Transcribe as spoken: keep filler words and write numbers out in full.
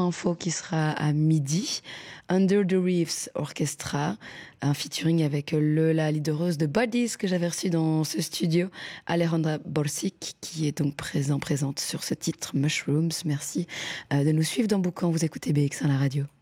Info qui sera à midi. Under the Reefs Orchestra, un featuring avec le, la leadereuse de Bodies que j'avais reçue dans ce studio, Alejandra Borsic, qui est donc présent, présente sur ce titre Mushrooms. Merci de nous suivre dans Boucan. Vous écoutez B X un, la radio.